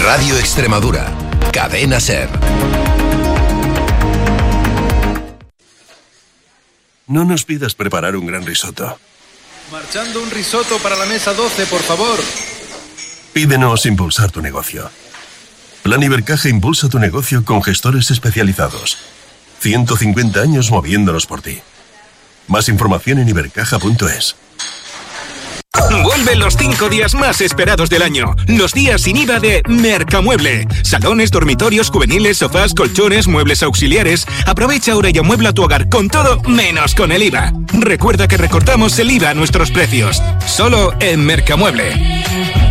Radio Extremadura, Cadena SER. No nos pidas preparar un gran risotto. Marchando un risotto para la mesa 12, por favor. Pídenos impulsar tu negocio. Plan Ibercaja impulsa tu negocio con gestores especializados. 150 años moviéndonos por ti. Más información en ibercaja.es. Vuelven los 5 días más esperados del año. Los días sin IVA de Mercamueble. Salones, dormitorios, juveniles, sofás, colchones, muebles auxiliares. Aprovecha ahora y amuebla tu hogar con todo menos con el IVA. Recuerda que recortamos el IVA a nuestros precios. Solo en Mercamueble.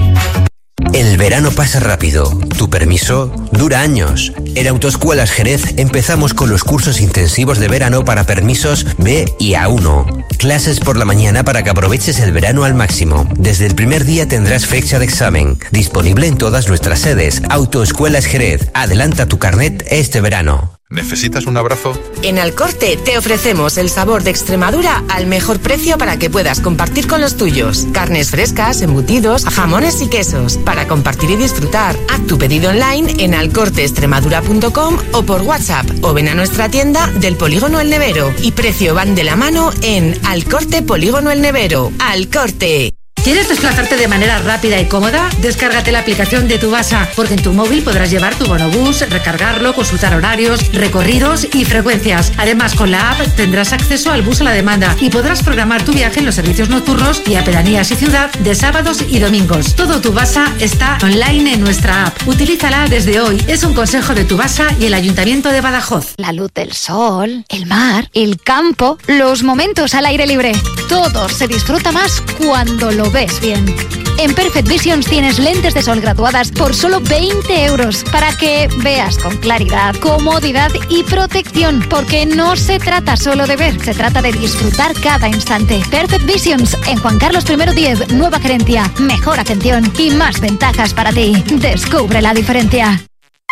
El verano pasa rápido. Tu permiso dura años. En Autoescuelas Jerez empezamos con los cursos intensivos de verano para permisos B y A1. Clases por la mañana para que aproveches el verano al máximo. Desde el primer día tendrás fecha de examen. Disponible en todas nuestras sedes. Autoescuelas Jerez. Adelanta tu carnet este verano. ¿Necesitas un abrazo? En Alcorte te ofrecemos el sabor de Extremadura al mejor precio para que puedas compartir con los tuyos. Carnes frescas, embutidos, jamones y quesos para compartir y disfrutar. Haz tu pedido online en alcorteextremadura.com o por WhatsApp o ven a nuestra tienda del Polígono El Nevero. Y precio van de la mano en Alcorte Polígono El Nevero. Alcorte. ¿Quieres desplazarte de manera rápida y cómoda? Descárgate la aplicación de Tubasa, porque en tu móvil podrás llevar tu bonobús, recargarlo, consultar horarios, recorridos y frecuencias. Además, con la app tendrás acceso al bus a la demanda y podrás programar tu viaje en los servicios nocturnos y a pedanías y ciudad de sábados y domingos. Todo Tubasa está online en nuestra app. Utilízala desde hoy. Es un consejo de Tubasa y el Ayuntamiento de Badajoz. La luz del sol, el mar, el campo, los momentos al aire libre. Todo se disfruta más cuando lo ves bien. En Perfect Visions tienes lentes de sol graduadas por solo 20 euros para que veas con claridad, comodidad y protección, porque no se trata solo de ver, se trata de disfrutar cada instante. Perfect Visions en Juan Carlos I 10, nueva gerencia, mejor atención y más ventajas para ti. Descubre la diferencia.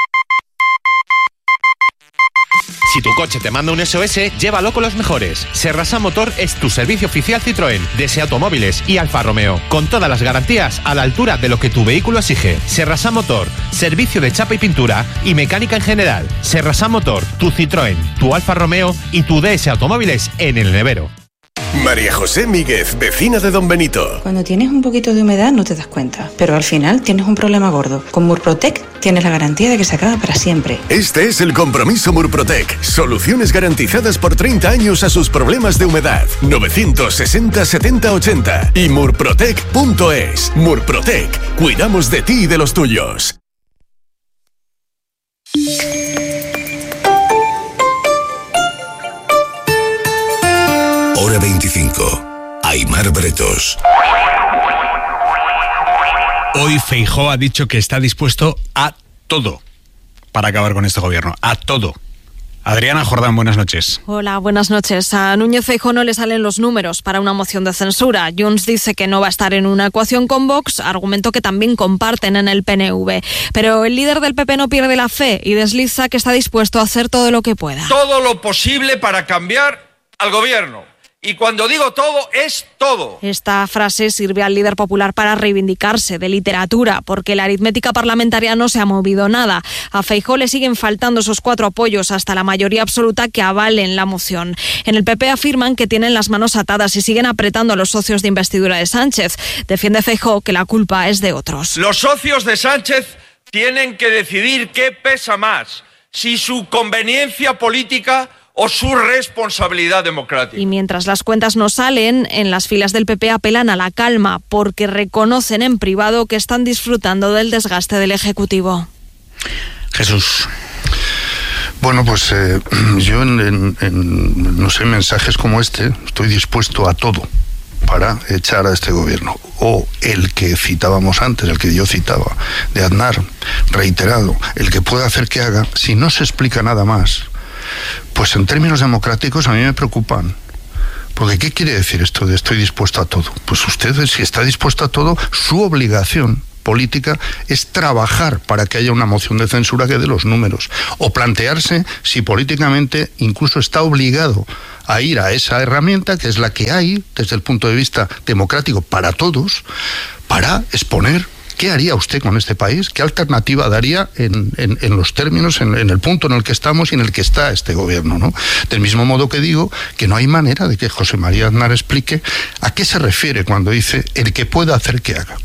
Si tu coche te manda un SOS, llévalo con los mejores. Serrasa Motor es tu servicio oficial Citroën, DS Automóviles y Alfa Romeo, con todas las garantías a la altura de lo que tu vehículo exige. Serrasa Motor, servicio de chapa y pintura y mecánica en general. Serrasa Motor, tu Citroën, tu Alfa Romeo y tu DS Automóviles en El Nevero. María José Míguez, vecina de Don Benito. Cuando tienes un poquito de humedad no te das cuenta, pero al final tienes un problema gordo. Con Murprotec tienes la garantía de que se acaba para siempre. Este es el compromiso Murprotec. Soluciones garantizadas por 30 años a sus problemas de humedad. 960 70 80 y murprotec.es. Murprotec. Cuidamos de ti y de los tuyos. Hora 25. Aimar Bretos. Hoy Feijóo ha dicho que está dispuesto a todo para acabar con este gobierno. A todo. Adriana Jordán, buenas noches. Hola, buenas noches. A Núñez Feijóo no le salen los números para una moción de censura. Junts dice que no va a estar en una ecuación con Vox, argumento que también comparten en el PNV. Pero el líder del PP no pierde la fe y desliza que está dispuesto a hacer todo lo que pueda. Todo lo posible para cambiar al gobierno. Y cuando digo todo, es todo. Esta frase sirve al líder popular para reivindicarse de literatura, porque la aritmética parlamentaria no se ha movido nada. A Feijóo le siguen faltando esos 4 apoyos hasta la mayoría absoluta que avalen la moción. En el PP afirman que tienen las manos atadas y siguen apretando a los socios de investidura de Sánchez. Defiende Feijóo que la culpa es de otros. Los socios de Sánchez tienen que decidir qué pesa más, si su conveniencia política o su responsabilidad democrática. Y mientras las cuentas no salen, en las filas del PP apelan a la calma, porque reconocen en privado que están disfrutando del desgaste del Ejecutivo. Jesús. Bueno, pues yo en no sé, mensajes como este, estoy dispuesto a todo para echar a este gobierno. O el que citábamos antes, el que yo citaba, de Aznar, reiterado, el que pueda hacer que haga, si no se explica nada más, pues en términos democráticos a mí me preocupan. Porque ¿qué quiere decir esto de estoy dispuesto a todo? Pues usted, si está dispuesto a todo, su obligación política es trabajar para que haya una moción de censura que dé los números, o plantearse si políticamente incluso está obligado a ir a esa herramienta que es la que hay desde el punto de vista democrático para todos, para exponer ¿Qué haría usted con este país? ¿Qué alternativa daría en los términos, en el punto en el que estamos y en el que está este gobierno, ¿no? Del mismo modo que digo que no hay manera de que José María Aznar explique a qué se refiere cuando dice el que pueda hacer que haga.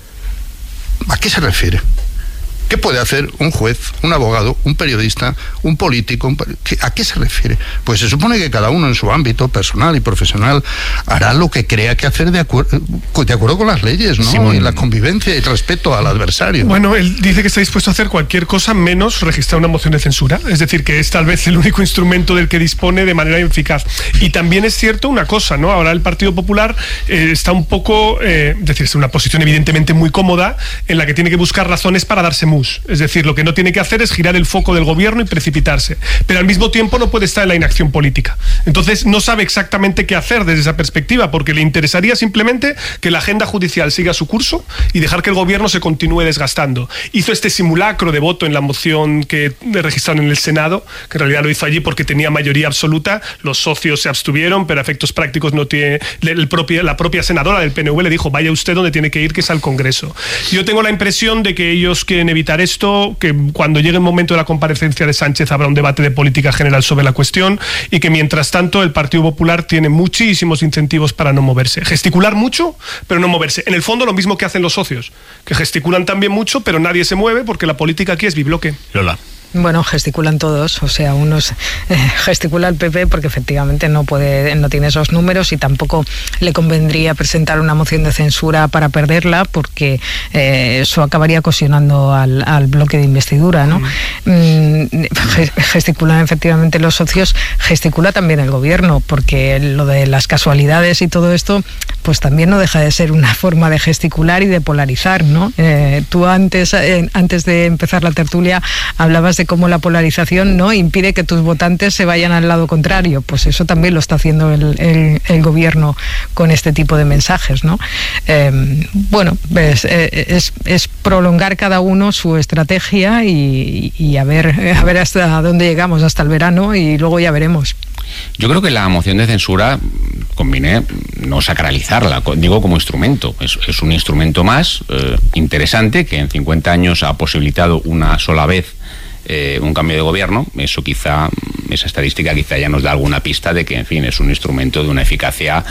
¿A qué se refiere? ¿Qué puede hacer un juez, un abogado, un periodista, un político? ¿A qué se refiere? Pues se supone que cada uno en su ámbito personal y profesional hará lo que crea que hacer de acuerdo con las leyes, ¿no? Sí, y la convivencia y el respeto al adversario. Bueno, él dice que está dispuesto a hacer cualquier cosa menos registrar una moción de censura. Es decir, que es tal vez el único instrumento del que dispone de manera eficaz. Y también es cierto una cosa, ¿no? Ahora el Partido Popular está un poco, es decir, es una posición evidentemente muy cómoda en la que tiene que buscar razones para darse es decir, lo que no tiene que hacer es girar el foco del gobierno y precipitarse, pero al mismo tiempo no puede estar en la inacción política. Entonces no sabe exactamente qué hacer desde esa perspectiva, porque le interesaría simplemente que la agenda judicial siga su curso y dejar que el gobierno se continúe desgastando. Hizo este simulacro de voto en la moción que registraron en el Senado, que en realidad lo hizo allí porque tenía mayoría absoluta, los socios se abstuvieron, pero a efectos prácticos no tiene, la propia senadora del PNV le dijo, vaya usted donde tiene que ir, que es al Congreso. Yo tengo la impresión de que ellos quieren evitar esto, que cuando llegue el momento de la comparecencia de Sánchez habrá un debate de política general sobre la cuestión y que mientras tanto el Partido Popular tiene muchísimos incentivos para no moverse. Gesticular mucho, pero no moverse. En el fondo lo mismo que hacen los socios, que gesticulan también mucho, pero nadie se mueve porque la política aquí es bibloque. Lola. Bueno, gesticulan todos, o sea, unos gesticula el PP porque efectivamente no tiene esos números y tampoco le convendría presentar una moción de censura para perderla porque eso acabaría cohesionando al bloque de investidura, ¿no? Gesticulan efectivamente los socios, gesticula también el gobierno porque lo de las casualidades y todo esto pues también no deja de ser una forma de gesticular y de polarizar, ¿no? Tú antes de empezar la tertulia hablabas de cómo la polarización, ¿no?, impide que tus votantes se vayan al lado contrario. Pues eso también lo está haciendo el gobierno con este tipo de mensajes, ¿no? Bueno, es prolongar cada uno su estrategia y a ver hasta dónde llegamos, hasta el verano, y luego ya veremos. Yo creo que la moción de censura conviene no sacralizarla, digo como instrumento. Es un instrumento más interesante que en 50 años ha posibilitado una sola vez un cambio de gobierno. Esa estadística quizá ya nos da alguna pista de que, en fin, es un instrumento de una eficacia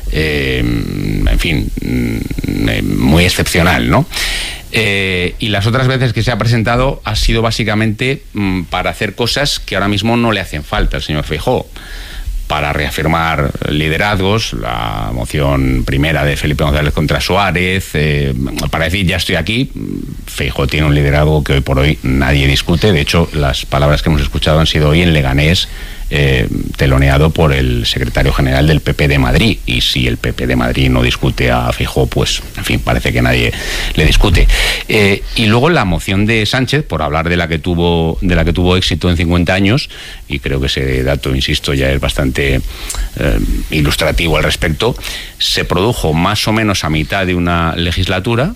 muy excepcional, ¿no? Y las otras veces que se ha presentado ha sido básicamente para hacer cosas que ahora mismo no le hacen falta al señor Feijóo, para reafirmar liderazgos, la moción primera de Felipe González contra Suárez, para decir ya estoy aquí. Feijóo tiene un liderazgo que hoy por hoy nadie discute. De hecho, las palabras que hemos escuchado han sido hoy en Leganés, teloneado por el secretario general del PP de Madrid, y si el PP de Madrid no discute a Feijóo, pues en fin, parece que nadie le discute. Y luego la moción de Sánchez, por hablar de la que tuvo éxito en 50 años, y creo que ese dato, insisto, ya es bastante ilustrativo al respecto, se produjo más o menos a mitad de una legislatura,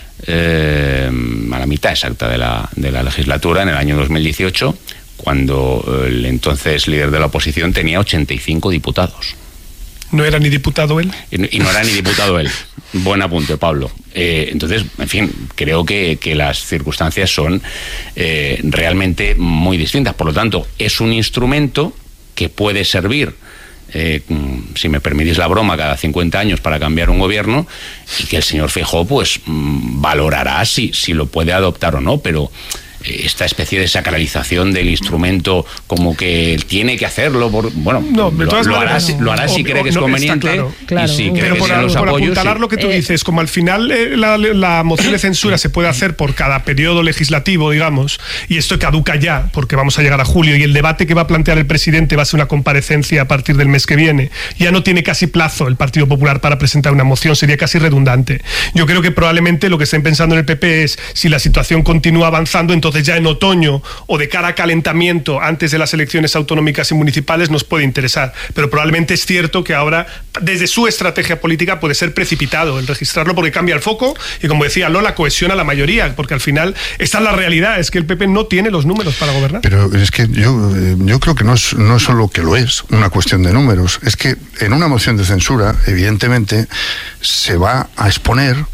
a la mitad exacta de la legislatura, en el año 2018, cuando el entonces líder de la oposición tenía 85 diputados. ¿No era ni diputado él? Y no era ni diputado él. Buen apunte, Pablo. Entonces, en fin, creo que las circunstancias son realmente muy distintas. Por lo tanto, es un instrumento que puede servir, si me permitís la broma, cada 50 años para cambiar un gobierno, y que el señor Feijóo pues valorará si lo puede adoptar o no, pero esta especie de sacralización del instrumento, como que tiene que hacerlo, lo hará si cree que es conveniente, y si cree que tiene los apoyos. Por apuntalar lo que tú dices, como al final la moción de censura se puede hacer por cada periodo legislativo, digamos, y esto caduca ya, porque vamos a llegar a julio, y el debate que va a plantear el presidente va a ser una comparecencia a partir del mes que viene, ya no tiene casi plazo el Partido Popular para presentar una moción, sería casi redundante. Yo creo que probablemente lo que estén pensando en el PP es, si la situación continúa avanzando, entonces ya en otoño o de cara a calentamiento antes de las elecciones autonómicas y municipales nos puede interesar, pero probablemente es cierto que ahora desde su estrategia política puede ser precipitado el registrarlo, porque cambia el foco y, como decía Lola, cohesiona la mayoría, porque al final esta es la realidad, es que el PP no tiene los números para gobernar. Pero es que yo creo que no es solo que lo es una cuestión de números, es que en una moción de censura evidentemente se va a exponer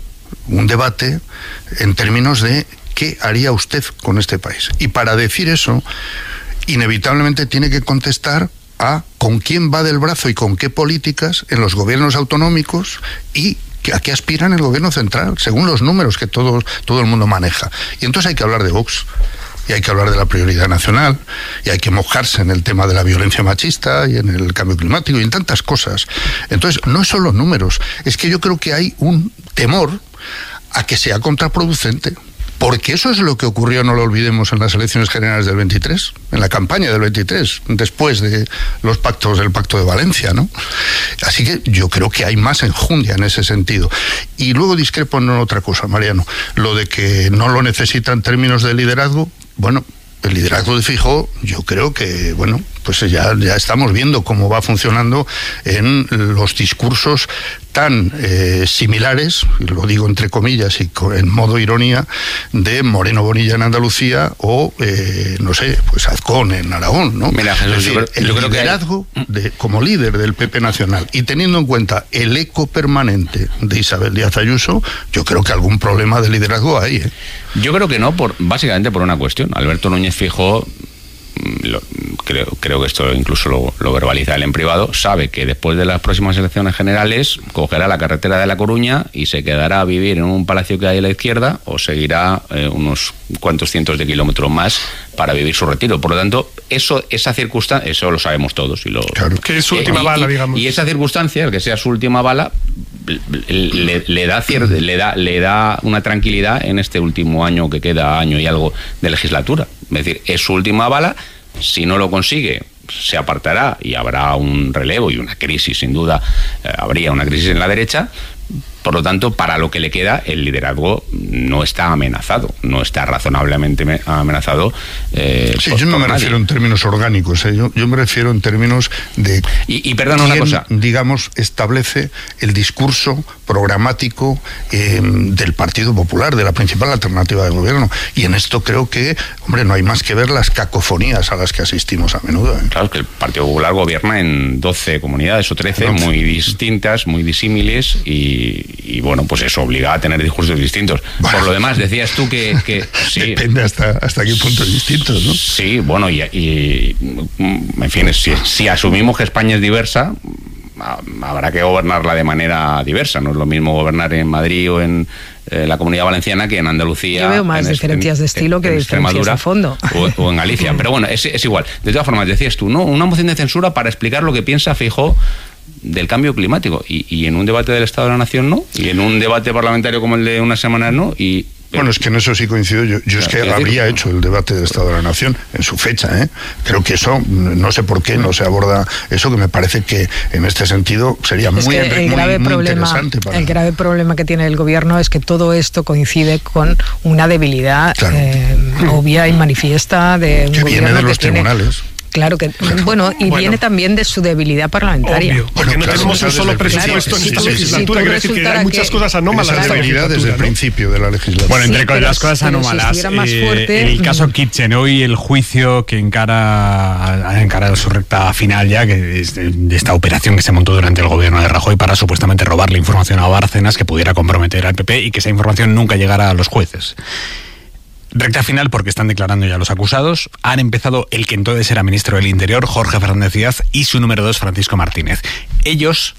un debate en términos de qué haría usted con este país. Y para decir eso, inevitablemente tiene que contestar a con quién va del brazo y con qué políticas en los gobiernos autonómicos y a qué aspira en el gobierno central, según los números que todo el mundo maneja. Y entonces hay que hablar de Vox, y hay que hablar de la prioridad nacional, y hay que mojarse en el tema de la violencia machista y en el cambio climático y en tantas cosas. Entonces, no son los números, es que yo creo que hay un temor a que sea contraproducente. Porque eso es lo que ocurrió, no lo olvidemos, en las elecciones generales del 23, en la campaña del 23, después de los pactos del Pacto de Valencia, ¿no? Así que yo creo que hay más enjundia en ese sentido. Y luego discrepo en otra cosa, Mariano, lo de que no lo necesita en términos de liderazgo. Bueno, el liderazgo de Feijóo, yo creo que, bueno, pues ya estamos viendo cómo va funcionando en los discursos tan similares, lo digo entre comillas y en modo ironía, de Moreno Bonilla en Andalucía o, no sé, pues Azcón en Aragón, ¿no? Mira, Jesús, es decir, el liderazgo como líder del PP nacional y teniendo en cuenta el eco permanente de Isabel Díaz Ayuso, yo creo que algún problema de liderazgo hay, ¿eh? Yo creo que no, básicamente por una cuestión. Alberto Núñez Feijóo, creo que esto incluso lo verbaliza él en privado, sabe que después de las próximas elecciones generales cogerá la carretera de La Coruña y se quedará a vivir en un palacio que hay a la izquierda o seguirá unos cuantos cientos de kilómetros más para vivir su retiro. Por lo tanto, esa circunstancia, eso lo sabemos todos. Claro. Que es su última bala, digamos. Y esa circunstancia, el que sea su última bala, le da una tranquilidad en este último año que queda, año y algo de legislatura. Es decir, es su última bala. Si no lo consigue, se apartará y habrá un relevo y una crisis, sin duda, habría una crisis en la derecha. Por lo tanto, para lo que le queda, el liderazgo no está amenazado, no está razonablemente amenazado. Sí, yo no me refiero en términos orgánicos, yo me refiero en términos de... Y perdona una cosa. Digamos, establece el discurso programático del Partido Popular, de la principal alternativa de gobierno. Y en esto creo que, hombre, no hay más que ver las cacofonías a las que asistimos a menudo. Claro, es que el Partido Popular gobierna en 12 comunidades o 13, muy distintas, muy disímiles y bueno, pues eso obliga a tener discursos distintos. Bueno, por lo demás, decías tú que sí. Depende hasta qué punto distintos, ¿no? Sí, bueno, y en fin, si asumimos que España es diversa, habrá que gobernarla de manera diversa. No es lo mismo gobernar en Madrid o en la Comunidad Valenciana que en Andalucía. Yo veo más diferencias de estilo que diferencias de fondo. O en Galicia. Pero bueno, es igual. De todas formas, decías tú, ¿no? Una moción de censura para explicar lo que piensa Feijóo del cambio climático, y en un debate del Estado de la Nación no, y en un debate parlamentario como el de unas semanas no, y... Bueno, es que en eso sí coincido. Yo es que habría hecho el debate del Estado de la Nación en su fecha, ¿eh? Creo que eso, no sé por qué no se aborda eso, que me parece que en este sentido sería muy interesante. El grave problema que tiene el gobierno es que todo esto coincide con una debilidad obvia y manifiesta de un que gobierno viene de los tribunales. Claro que, bueno, viene también de su debilidad parlamentaria. Obvio, porque no tenemos un solo presupuesto en esta legislatura, quiere decir que hay muchas cosas anómalas. Esa debilidad desde el principio de la legislatura. Bueno, entre las cosas anómalas, el caso Kitchen, hoy el juicio que ha encarado su recta final ya, que es de esta operación que se montó durante el gobierno de Rajoy para supuestamente robarle información a Bárcenas que pudiera comprometer al PP y que esa información nunca llegara a los jueces. Recta final porque están declarando ya los acusados. Han empezado el que entonces era ministro del Interior, Jorge Fernández Díaz, y su número 2, Francisco Martínez. Ellos,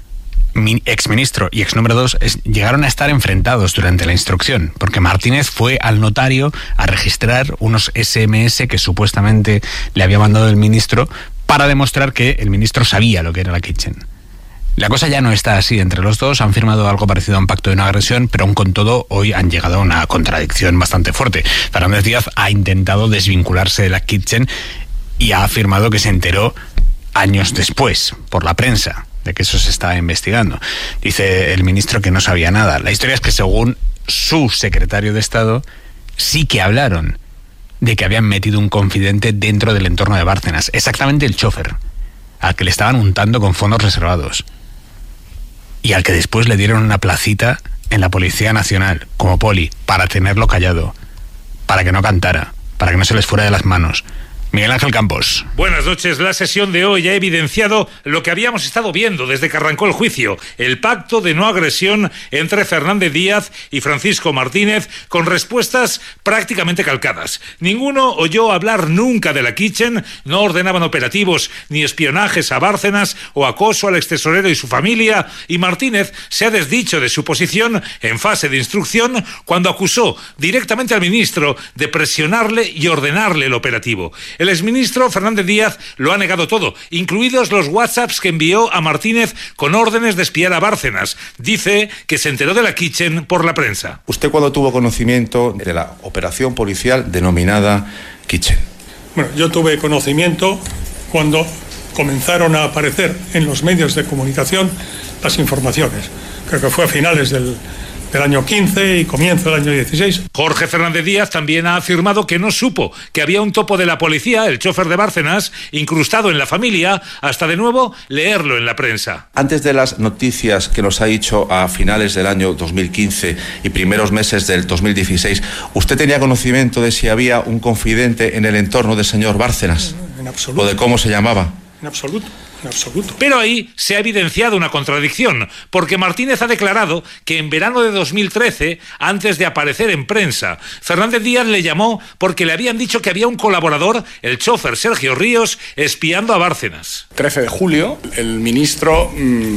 exministro y ex número 2, llegaron a estar enfrentados durante la instrucción, porque Martínez fue al notario a registrar unos SMS que supuestamente le había mandado el ministro para demostrar que el ministro sabía lo que era la Kitchen. La cosa ya no está así entre los dos, han firmado algo parecido a un pacto de no agresión, pero aun con todo hoy han llegado a una contradicción bastante fuerte. Fernández Díaz ha intentado desvincularse de la Kitchen y ha afirmado que se enteró años después, por la prensa, de que eso se estaba investigando. Dice el ministro que no sabía nada. La historia es que según su secretario de Estado, sí que hablaron de que habían metido un confidente dentro del entorno de Bárcenas, exactamente el chofer, al que le estaban untando con fondos reservados. Y al que después le dieron una placita en la Policía Nacional, como poli, para tenerlo callado, para que no cantara, para que no se les fuera de las manos. Miguel Ángel Campos. Buenas noches. La sesión de hoy ha evidenciado lo que habíamos estado viendo desde que arrancó el juicio, el pacto de no agresión entre Fernández Díaz y Francisco Martínez, con respuestas prácticamente calcadas. Ninguno oyó hablar nunca de la Kitchen, no ordenaban operativos ni espionajes a Bárcenas o acoso al extesorero y su familia, y Martínez se ha desdicho de su posición en fase de instrucción cuando acusó directamente al ministro de presionarle y ordenarle el operativo. El exministro Fernández Díaz lo ha negado todo, incluidos los WhatsApps que envió a Martínez con órdenes de espiar a Bárcenas. Dice que se enteró de la Kitchen por la prensa. ¿Usted cuándo tuvo conocimiento de la operación policial denominada Kitchen? Bueno, yo tuve conocimiento cuando comenzaron a aparecer en los medios de comunicación las informaciones. Creo que fue a finales del año 15 y comienzo del año 16. Jorge Fernández Díaz también ha afirmado que no supo que había un topo de la policía, el chofer de Bárcenas, incrustado en la familia, hasta de nuevo leerlo en la prensa. Antes de las noticias que nos ha dicho a finales del año 2015 y primeros meses del 2016, ¿usted tenía conocimiento de si había un confidente en el entorno del señor Bárcenas? En absoluto. ¿O de cómo se llamaba? En absoluto. En absoluto. Pero ahí se ha evidenciado una contradicción, porque Martínez ha declarado que en verano de 2013, antes de aparecer en prensa, Fernández Díaz le llamó porque le habían dicho que había un colaborador, el chofer Sergio Ríos, espiando a Bárcenas. 13 de julio, el ministro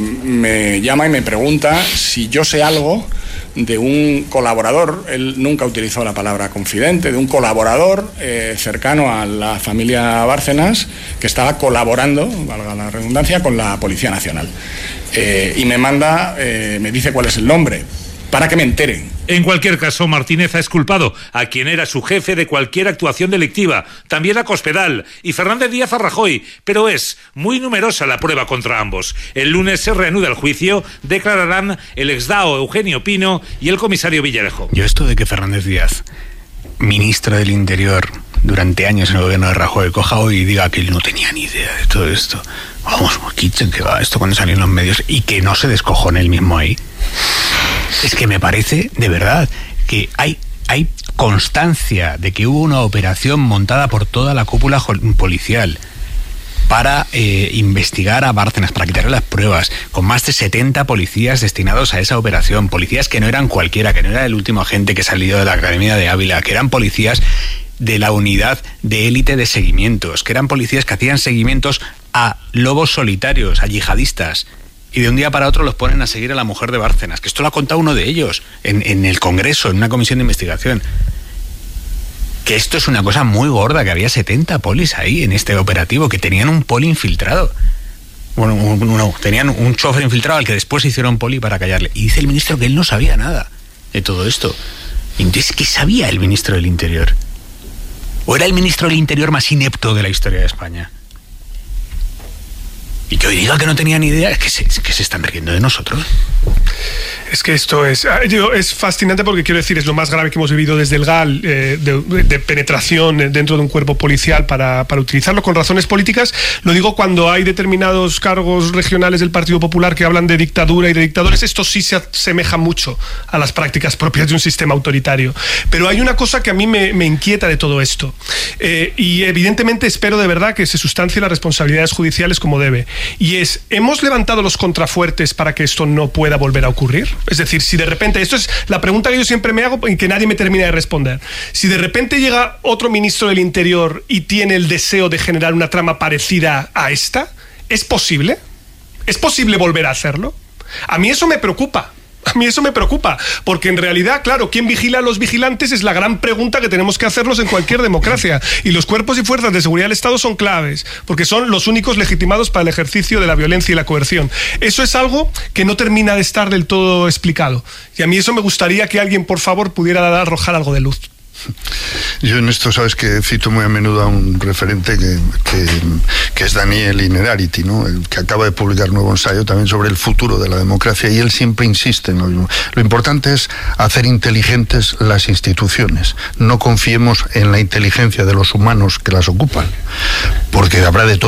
me llama y me pregunta si yo sé algo de un colaborador, él nunca utilizó la palabra confidente, de un colaborador cercano a la familia Bárcenas que estaba colaborando, valga la redundancia, con la Policía Nacional. Y me manda, me dice cuál es el nombre, para que me enteren. En cualquier caso, Martínez ha exculpado a quien era su jefe de cualquier actuación delictiva, también a Cospedal y Fernández Díaz a Rajoy, pero es muy numerosa la prueba contra ambos. El lunes se reanuda el juicio, declararán el exdao Eugenio Pino y el comisario Villarejo. Yo esto de que Fernández Díaz, ministro del Interior durante años en el gobierno de Rajoy, coja hoy y diga que él no tenía ni idea de todo esto. Vamos, Kitchen, que va esto cuando salió en los medios, y que no se descojone él mismo ahí. Es que me parece, de verdad, que hay constancia de que hubo una operación montada por toda la cúpula policial para investigar a Bárcenas, para quitarle las pruebas, con más de 70 policías destinados a esa operación, policías que no eran cualquiera, que no era el último agente que salió de la Academia de Ávila, que eran policías de la unidad de élite de seguimientos, que eran policías que hacían seguimientos a lobos solitarios, a yihadistas, y de un día para otro los ponen a seguir a la mujer de Bárcenas, que esto lo ha contado uno de ellos en el Congreso, en una comisión de investigación. Que esto es una cosa muy gorda, que había 70 polis ahí en este operativo, que tenían un poli infiltrado. Bueno, tenían un chofer infiltrado al que después hicieron poli para callarle. Y dice el ministro que él no sabía nada de todo esto. Entonces, ¿qué sabía el ministro del Interior? ¿O era el ministro del Interior más inepto de la historia de España? Y que hoy diga que no tenía ni idea, es que se están riendo de nosotros. Es que esto es fascinante, porque quiero decir, es lo más grave que hemos vivido desde el GAL, de penetración dentro de un cuerpo policial para utilizarlo con razones políticas. Lo digo cuando hay determinados cargos regionales del Partido Popular que hablan de dictadura y de dictadores. Esto sí se asemeja mucho a las prácticas propias de un sistema autoritario. Pero hay una cosa que a mí me inquieta de todo esto, y evidentemente espero de verdad que se sustancie las responsabilidades judiciales como debe, y es: ¿hemos levantado los contrafuertes para que esto no pueda volver a ocurrir? Es decir, si de repente, esto es la pregunta que yo siempre me hago y que nadie me termina de responder, si de repente llega otro ministro del Interior y tiene el deseo de generar una trama parecida a esta, ¿es posible? ¿Es posible volver a hacerlo? A mí eso me preocupa. A mí eso me preocupa, porque en realidad, claro, ¿quién vigila a los vigilantes? Es la gran pregunta que tenemos que hacernos en cualquier democracia. Y los cuerpos y fuerzas de seguridad del Estado son claves, porque son los únicos legitimados para el ejercicio de la violencia y la coerción. Eso es algo que no termina de estar del todo explicado. Y a mí eso me gustaría que alguien, por favor, pudiera arrojar algo de luz. Yo en esto, sabes que cito muy a menudo a un referente que es Daniel Innerarity, ¿no? El que acaba de publicar un nuevo ensayo también sobre el futuro de la democracia, y él siempre insiste en lo mismo. Lo importante es hacer inteligentes las instituciones. No confiemos en la inteligencia de los humanos que las ocupan, porque habrá de todo.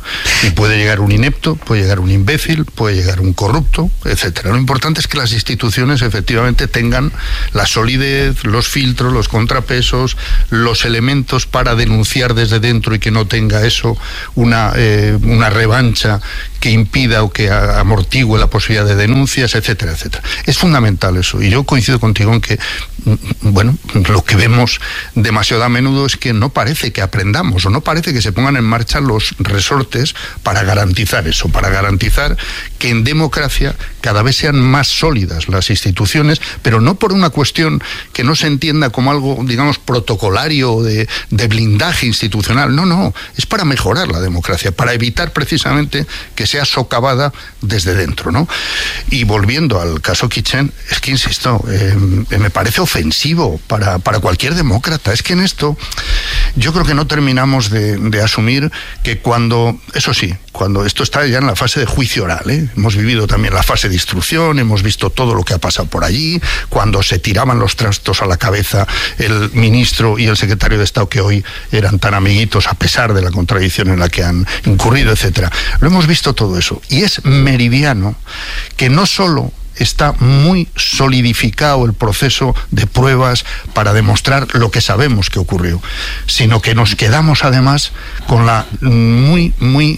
Y puede llegar un inepto, puede llegar un imbécil, puede llegar un corrupto, etcétera. Lo importante es que las instituciones efectivamente tengan la solidez, los filtros, los contrapesos, los elementos para denunciar desde dentro y que no tenga eso una revancha que impida o que amortigüe la posibilidad de denuncias, etcétera, etcétera. Es fundamental eso, y yo coincido contigo en que, bueno, lo que vemos demasiado a menudo es que no parece que aprendamos o no parece que se pongan en marcha los resortes para garantizar eso, para garantizar que en democracia cada vez sean más sólidas las instituciones, pero no por una cuestión que no se entienda como algo, digamos, protocolario de blindaje institucional, no, es para mejorar la democracia, para evitar precisamente que sea socavada desde dentro, ¿no? Y volviendo al caso Kitchen, es que insisto, me parece ofensivo para cualquier demócrata. Es que en esto yo creo que no terminamos de asumir que cuando esto está ya en la fase de juicio oral, hemos vivido también la fase de instrucción, hemos visto todo lo que ha pasado por allí, cuando se tiraban los trastos a la cabeza el ministro y el secretario de Estado, que hoy eran tan amiguitos a pesar de la contradicción en la que han incurrido, etcétera. Lo hemos visto todo eso, y es meridiano que no solo está muy solidificado el proceso de pruebas para demostrar lo que sabemos que ocurrió, sino que nos quedamos además con la muy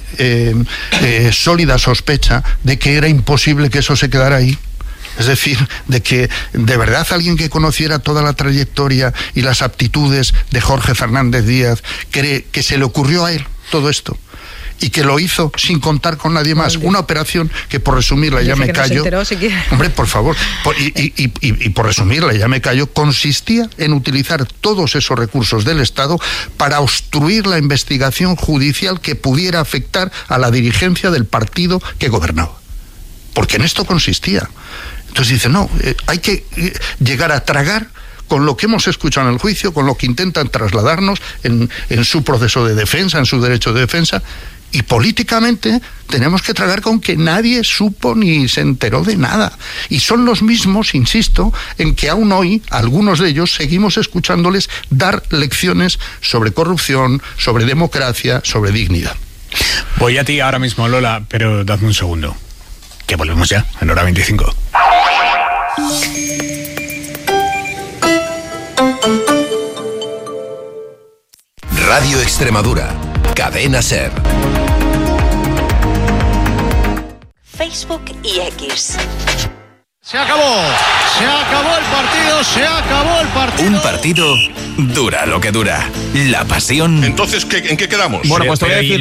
sólida sospecha de que era imposible que eso se quedara ahí. Es decir, de que de verdad alguien que conociera toda la trayectoria y las aptitudes de Jorge Fernández Díaz cree que se le ocurrió a él todo esto, y que lo hizo sin contar con nadie más. Una operación que, por resumirla, ya me callo. Hombre, por favor. Y por resumirla, ya me callo, consistía en utilizar todos esos recursos del Estado para obstruir la investigación judicial que pudiera afectar a la dirigencia del partido que gobernaba. Porque en esto consistía. Entonces dice, no, hay que llegar a tragar con lo que hemos escuchado en el juicio, con lo que intentan trasladarnos en su proceso de defensa, en su derecho de defensa. Y políticamente tenemos que tragar con que nadie supo ni se enteró de nada. Y son los mismos, insisto, en que aún hoy, algunos de ellos, seguimos escuchándoles dar lecciones sobre corrupción, sobre democracia, sobre dignidad. Voy a ti ahora mismo, Lola, pero dadme un segundo. Que volvemos ya, en hora 25. Radio Extremadura. Cadena SER. Facebook y X. Se acabó el partido. Un partido dura lo que dura. La pasión. Entonces, ¿en qué quedamos? Bueno, pues te voy a decir,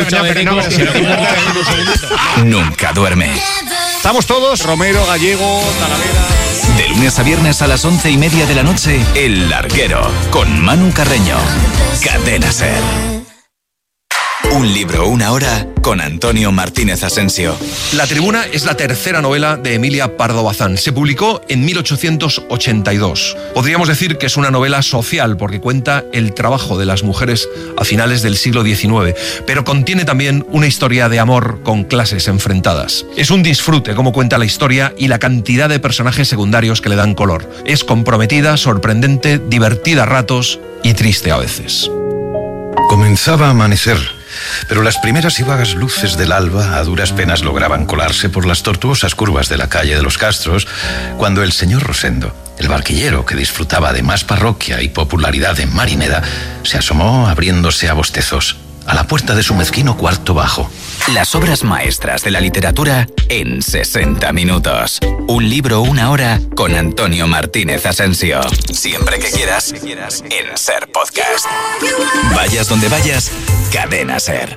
nunca duerme. Estamos todos, Romero, Gallego, Talavera. De lunes a viernes a las 11:30 de la noche, El Larguero, con Manu Carreño. Cadena SER. Un libro, una hora, con Antonio Martínez Asensio. La Tribuna es la tercera novela de Emilia Pardo Bazán. Se publicó en 1882. Podríamos decir que es una novela social porque cuenta el trabajo de las mujeres a finales del siglo XIX, pero contiene también una historia de amor con clases enfrentadas. Es un disfrute cómo cuenta la historia y la cantidad de personajes secundarios que le dan color. Es comprometida, sorprendente, divertida a ratos y triste a veces. Comenzaba a amanecer, pero las primeras y vagas luces del alba a duras penas lograban colarse por las tortuosas curvas de la calle de los Castros, cuando el señor Rosendo, el barquillero que disfrutaba de más parroquia y popularidad en Marineda, se asomó abriéndose a bostezos a la puerta de su mezquino cuarto bajo. Las obras maestras de la literatura en 60 minutos. Un libro, una hora, con Antonio Martínez Asensio. Siempre que quieras, en SER Podcast. Vayas donde vayas, Cadena SER.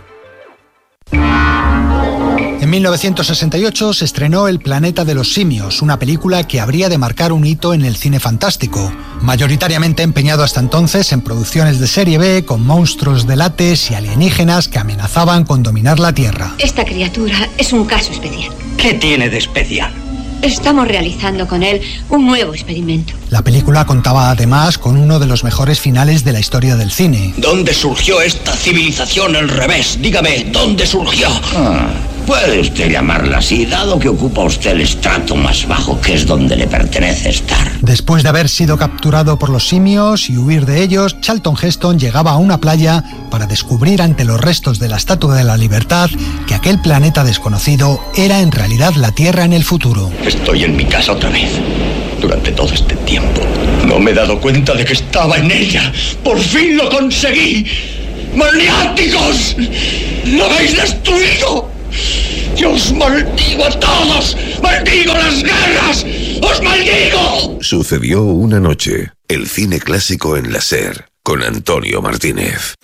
En 1968 se estrenó El planeta de los simios, una película que habría de marcar un hito en el cine fantástico, mayoritariamente empeñado hasta entonces en producciones de serie B con monstruos de látex y alienígenas que amenazaban con dominar la Tierra. Esta criatura es un caso especial. ¿Qué tiene de especial? Estamos realizando con él un nuevo experimento. La película contaba además con uno de los mejores finales de la historia del cine. ¿Dónde surgió esta civilización al revés? Dígame, ¿dónde surgió? Puede usted llamarla así, dado que ocupa usted el estrato más bajo, que es donde le pertenece estar. Después de haber sido capturado por los simios y huir de ellos, Charlton Heston llegaba a una playa para descubrir ante los restos de la Estatua de la Libertad que aquel planeta desconocido era en realidad la Tierra en el futuro. Estoy en mi casa otra vez. Durante todo este tiempo no me he dado cuenta de que estaba en ella. ¡Por fin lo conseguí! ¡Maniáticos! ¡Lo habéis destruido! ¡Yo os maldigo a todos! ¡Maldigo las guerras! ¡Os maldigo! Sucedió una noche. El cine clásico en la SER, con Antonio Martínez.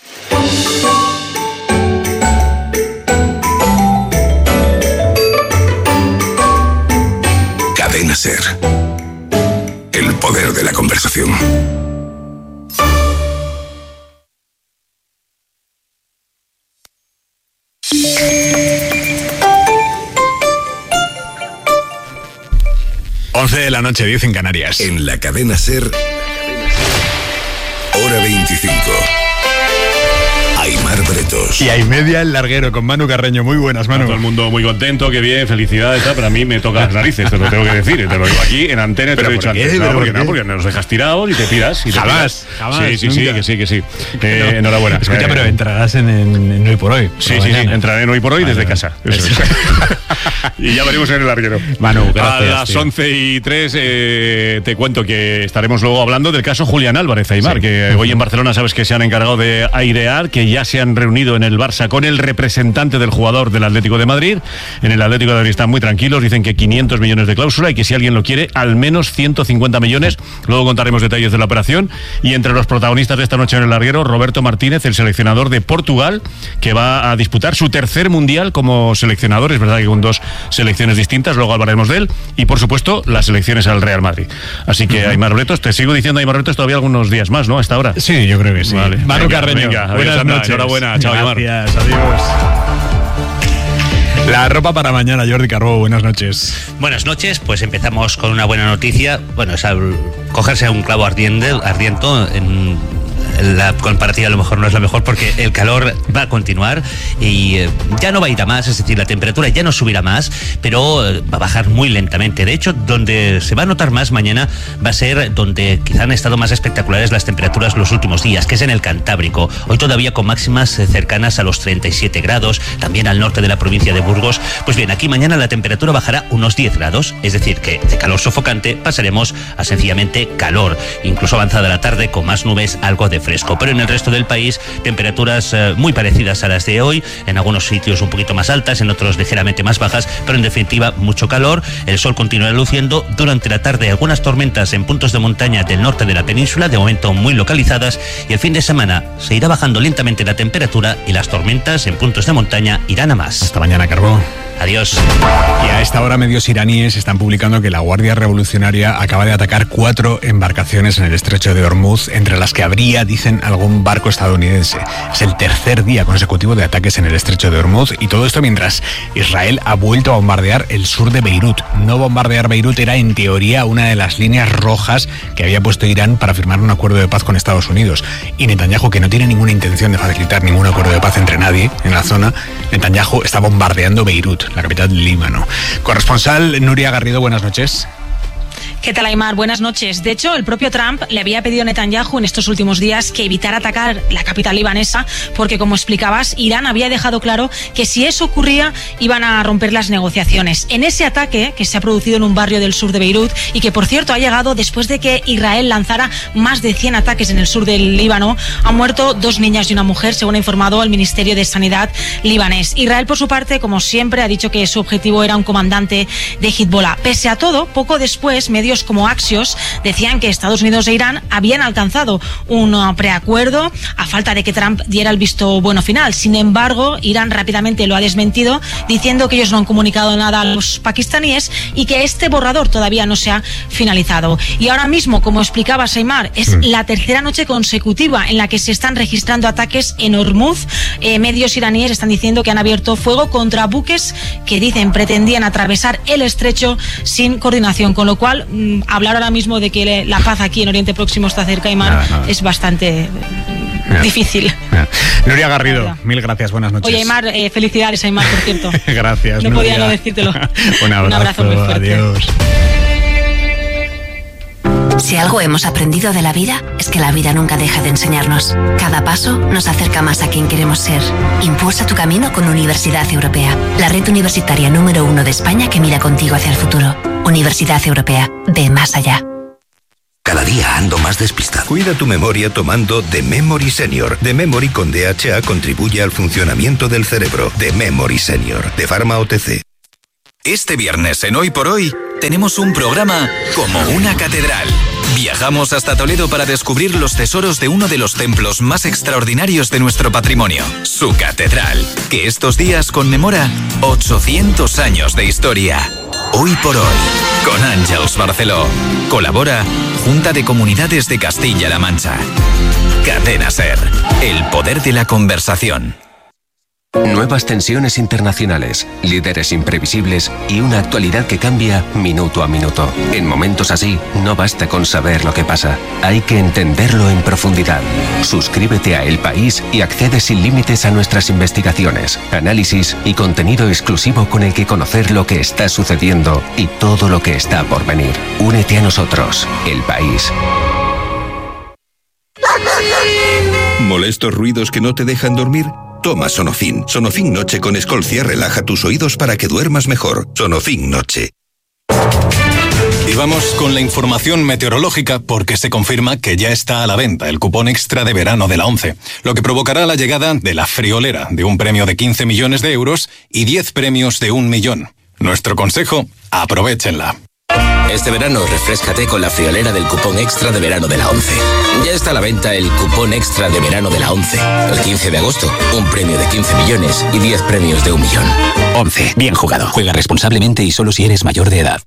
Cadena SER. El poder de la conversación. De la noche, 10 en Canarias. En la cadena SER, hora 25. Aimar Bretos. Y hay media el larguero con Manu Carreño. Muy buenas, Manu. Todo el mundo muy contento, que bien, felicidades, pero a mí me toca las narices, te lo tengo que decir. Te lo digo aquí en antena y te lo he dicho antes. No, porque nos dejas tirados y te piras. Jamás. Sí, que sí. Enhorabuena. Escucha, pero entrarás en Hoy por Hoy. Sí, entraré en Hoy por Hoy desde casa. Eso es. Y ya veremos en el larguero. Manu, gracias. A las 11:03 te cuento que estaremos luego hablando del caso Julián Álvarez, Aimar, que hoy en Barcelona sabes que se han encargado de airear, que ya se han reunido en el Barça con el representante del jugador del Atlético de Madrid. En el Atlético de Madrid están muy tranquilos, dicen que 500 millones de cláusula y que si alguien lo quiere, al menos 150 millones. Luego contaremos detalles de la operación. Y entre los protagonistas de esta noche en el larguero, Roberto Martínez, el seleccionador de Portugal, que va a disputar su tercer mundial como seleccionador. Es verdad que con dos selecciones distintas, luego hablaremos de él. Y por supuesto, las elecciones al Real Madrid. Así que Aimar Bretos, te sigo diciendo Aimar Bretos todavía algunos días más, ¿no? Hasta ahora. Sí, yo creo que sí. Vale. Manu Carreño, buenas noches. Enhorabuena, chao, Aimar. Gracias, adiós. La ropa para mañana, Jordi Carbó, buenas noches. Buenas noches, pues empezamos con una buena noticia. Bueno, es cogerse a un clavo ardiendo en la comparativa a lo mejor no es la mejor porque el calor va a continuar y ya no va a ir a más, es decir, la temperatura ya no subirá más, pero va a bajar muy lentamente. De hecho, donde se va a notar más mañana va a ser donde quizá han estado más espectaculares las temperaturas los últimos días, que es en el Cantábrico. Hoy todavía con máximas cercanas a los 37 grados, también al norte de la provincia de Burgos. Pues bien, aquí mañana la temperatura bajará unos 10 grados, es decir, que de calor sofocante pasaremos a sencillamente calor, incluso avanzada la tarde con más nubes, algo de fresco. Pero en el resto del país, temperaturas muy parecidas a las de hoy, en algunos sitios un poquito más altas, en otros ligeramente más bajas, pero en definitiva mucho calor. El sol continuará luciendo. Durante la tarde algunas tormentas en puntos de montaña del norte de la península, de momento muy localizadas, y el fin de semana se irá bajando lentamente la temperatura y las tormentas en puntos de montaña irán a más. Hasta mañana, Carbó. Adiós. Y a esta hora medios iraníes están publicando que la Guardia Revolucionaria acaba de atacar 4 embarcaciones en el estrecho de Hormuz, entre las que habría, dicen, algún barco estadounidense. Es el tercer día consecutivo de ataques en el estrecho de Hormuz, y todo esto mientras Israel ha vuelto a bombardear el sur de Beirut. No bombardear Beirut era en teoría una de las líneas rojas que había puesto Irán para firmar un acuerdo de paz con Estados Unidos. Y Netanyahu, que no tiene ninguna intención de facilitar ningún acuerdo de paz entre nadie en la zona, Netanyahu está bombardeando Beirut, la capital del Líbano. Corresponsal Nuria Garrido, buenas noches. ¿Qué tal, Aimar? Buenas noches. De hecho, el propio Trump le había pedido a Netanyahu en estos últimos días que evitara atacar la capital libanesa porque, como explicabas, Irán había dejado claro que si eso ocurría iban a romper las negociaciones. En ese ataque que se ha producido en un barrio del sur de Beirut y que, por cierto, ha llegado después de que Israel lanzara más de 100 ataques en el sur del Líbano, han muerto 2 niñas y una mujer, según ha informado el Ministerio de Sanidad libanés. Israel, por su parte, como siempre, ha dicho que su objetivo era un comandante de Hezbollah. Pese a todo, poco después, medios como Axios decían que Estados Unidos e Irán habían alcanzado un preacuerdo a falta de que Trump diera el visto bueno final. Sin embargo, Irán rápidamente lo ha desmentido, diciendo que ellos no han comunicado nada a los pakistaníes y que este borrador todavía no se ha finalizado. Y ahora mismo, como explicaba Aimar, es la tercera noche consecutiva en la que se están registrando ataques en Hormuz. Medios iraníes están diciendo que han abierto fuego contra buques que dicen pretendían atravesar el estrecho sin coordinación, con lo cual hablar ahora mismo de que la paz aquí en Oriente Próximo está cerca, Aimar, es bastante difícil. Nuria Garrido, mil gracias, buenas noches. Oye, Aimar, felicidades, Aimar, por cierto. Gracias, no Nuria. podía no decírtelo. Un abrazo muy fuerte. Adiós. Si algo hemos aprendido de la vida, es que la vida nunca deja de enseñarnos. Cada paso nos acerca más a quien queremos ser. Impulsa tu camino con Universidad Europea, la red universitaria número 1 de España que mira contigo hacia el futuro. Universidad Europea, ve más allá. Cada día ando más despistado. Cuida tu memoria tomando The Memory Senior. The Memory con DHA contribuye al funcionamiento del cerebro. The Memory Senior, de Pharma OTC. Este viernes en Hoy por Hoy tenemos un programa como una catedral. Viajamos hasta Toledo para descubrir los tesoros de uno de los templos más extraordinarios de nuestro patrimonio, su catedral, que estos días conmemora 800 años de historia. Hoy por Hoy, con Àngels Barceló. Colabora Junta de Comunidades de Castilla-La Mancha. Cadena SER, el poder de la conversación. Nuevas tensiones internacionales, líderes imprevisibles y una actualidad que cambia minuto a minuto. En momentos así, no basta con saber lo que pasa, hay que entenderlo en profundidad. Suscríbete a El País y accede sin límites a nuestras investigaciones, análisis y contenido exclusivo con el que conocer lo que está sucediendo y todo lo que está por venir. Únete a nosotros, El País. ¿Molestos ruidos que no te dejan dormir? Toma Sonofin. Sonofin Noche con Escolcia relaja tus oídos para que duermas mejor. Sonofin Noche. Y vamos con la información meteorológica porque se confirma que ya está a la venta el cupón extra de verano de la ONCE, lo que provocará la llegada de la friolera de un premio de 15 millones de euros y 10 premios de 1 millón. Nuestro consejo, aprovéchenla. Este verano refréscate con la friolera del cupón extra de verano de la ONCE. Ya está a la venta el cupón extra de verano de la ONCE. El 15 de agosto, un premio de 15 millones y 10 premios de 1 millón. ONCE, bien jugado. Juega responsablemente y solo si eres mayor de edad.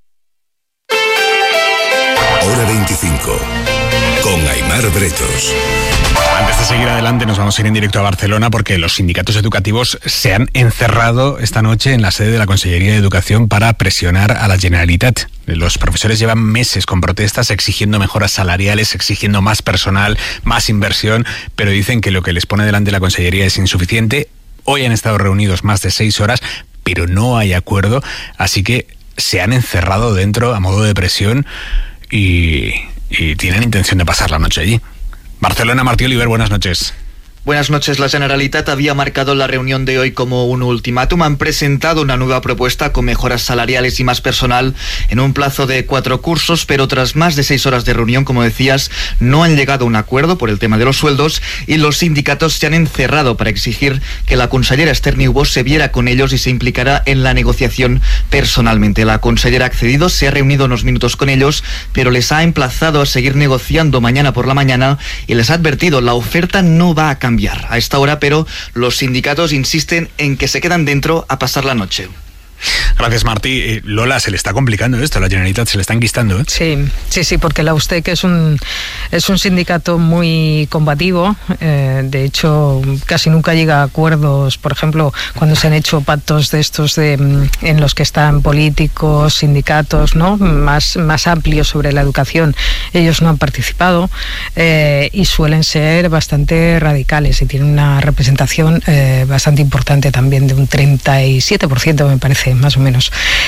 Hora 25. Con Aimar Bretos. Antes de seguir adelante nos vamos a ir en directo a Barcelona porque los sindicatos educativos se han encerrado esta noche en la sede de la Consellería de Educación para presionar a la Generalitat. Los profesores llevan meses con protestas exigiendo mejoras salariales, exigiendo más personal, más inversión, pero dicen que lo que les pone delante la Consellería es insuficiente. Hoy han estado reunidos más de 6 horas, pero no hay acuerdo, así que se han encerrado dentro a modo de presión y tienen intención de pasar la noche allí. Barcelona, Martí Oliver, buenas noches. Buenas noches. La Generalitat había marcado la reunión de hoy como un ultimátum. Han presentado una nueva propuesta con mejoras salariales y más personal en un plazo de 4 cursos, pero tras más de 6 horas de reunión, como decías, no han llegado a un acuerdo por el tema de los sueldos y los sindicatos se han encerrado para exigir que la consellera Esther Niubó se viera con ellos y se implicara en la negociación personalmente. La consellera ha accedido, se ha reunido unos minutos con ellos, pero les ha emplazado a seguir negociando mañana por la mañana y les ha advertido, la oferta no va a cambiar a esta hora, pero los sindicatos insisten en que se quedan dentro a pasar la noche. Gracias, Martí. Lola, se le está complicando esto, la Generalitat se le está enquistando, ¿eh? Sí, porque la USTEC es un sindicato muy combativo. De hecho, casi nunca llega a acuerdos. Por ejemplo, cuando se han hecho pactos de estos en los que están políticos, sindicatos, ¿no?, más amplios sobre la educación, ellos no han participado y suelen ser bastante radicales y tienen una representación bastante importante también, de un 37%, me parece, más o menos.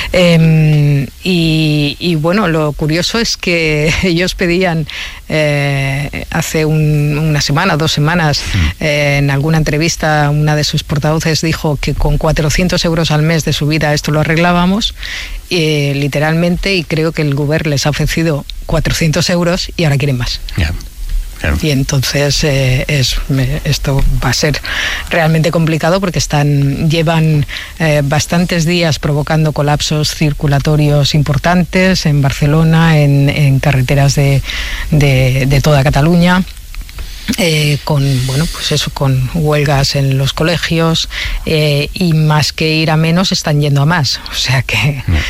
Y bueno, lo curioso es que ellos pedían hace una semana, 2 semanas, en alguna entrevista, una de sus portavoces dijo que con 400 euros al mes de subida esto lo arreglábamos, literalmente, y creo que el Govern les ha ofrecido 400 euros y ahora quieren más. Yeah. Y entonces esto va a ser realmente complicado porque llevan bastantes días provocando colapsos circulatorios importantes en Barcelona, en carreteras de toda Cataluña. Con huelgas en los colegios y más que ir a menos están yendo a más, o sea que